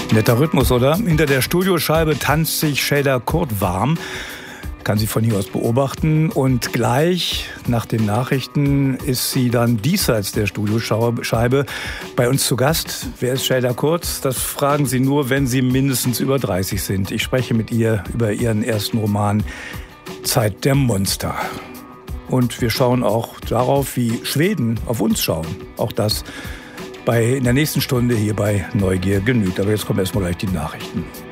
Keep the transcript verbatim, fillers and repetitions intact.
Netter Rhythmus, oder? Hinter der Studioscheibe tanzt sich Şeyda Kurt warm. Kann sie von hier aus beobachten. Und gleich nach den Nachrichten ist sie dann diesseits der Studioscheibe bei uns zu Gast. Wer ist Şeyda Kurt? Das fragen Sie nur, wenn Sie mindestens über dreißig sind. Ich spreche mit ihr über ihren ersten Roman Zeit der Monster. Und wir schauen auch darauf, wie Schweden auf uns schauen. Auch das bei, in der nächsten Stunde hier bei Neugier genügt. Aber jetzt kommen erstmal gleich die Nachrichten.